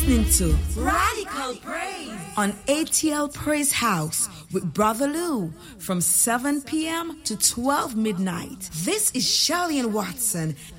listening to Radical Praise on ATL Praise House with Brother Lou from 7 p.m. to 12 midnight. This is Shirley and Watson,